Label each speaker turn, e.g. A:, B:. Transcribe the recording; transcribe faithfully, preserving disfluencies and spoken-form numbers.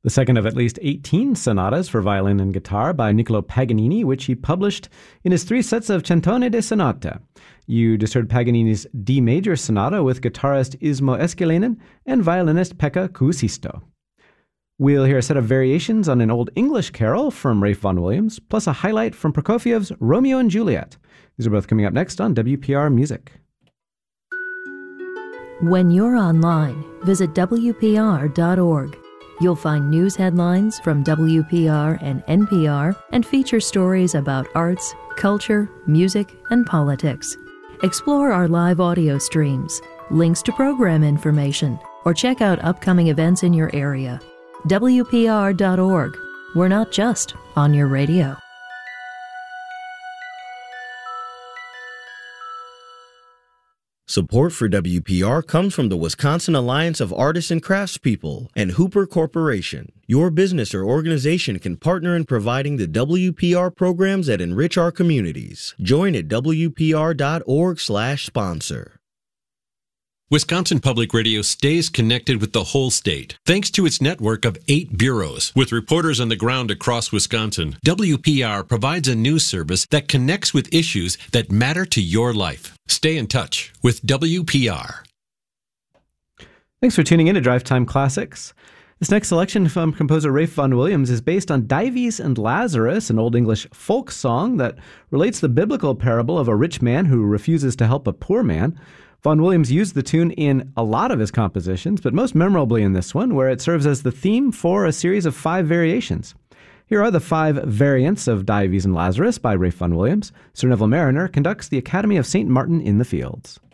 A: the second of at least eighteen sonatas for violin and guitar by Niccolo Paganini, which he published in his three sets of Cantone de Sonata. You just heard Paganini's D major sonata with guitarist Ismo Eskelinen and violinist Pekka Kuusisto. We'll hear a set of variations on an Old English carol from Ralph Vaughan Williams, plus a highlight from Prokofiev's Romeo and Juliet. These are both coming up next on W P R Music.
B: When you're online, visit W P R dot org. You'll find news headlines from W P R and N P R and feature stories about arts, culture, music, and politics. Explore our live audio streams, links to program information, or check out upcoming events in your area. W P R dot org. We're not just on your radio.
C: Support for W P R comes from the Wisconsin Alliance of Artists and Craftspeople and Hooper Corporation. Your business or organization can partner in providing the W P R programs that enrich our communities. Join at W P R dot org slash sponsor.
D: Wisconsin Public Radio stays connected with the whole state, thanks to its network of eight bureaus. With reporters on the ground across Wisconsin, W P R provides a news service that connects with issues that matter to your life. Stay in touch with W P R.
A: Thanks for tuning in to Drive Time Classics. This next selection from composer Ralph Vaughan Williams is based on Dives and Lazarus, an Old English folk song that relates the biblical parable of a rich man who refuses to help a poor man. Vaughan Williams used the tune in a lot of his compositions, but most memorably in this one, where it serves as the theme for a series of five variations. Here are the five variants of Dives and Lazarus by Ralph Vaughan Williams. Sir Neville Marriner conducts the Academy of Saint Martin in the Fields.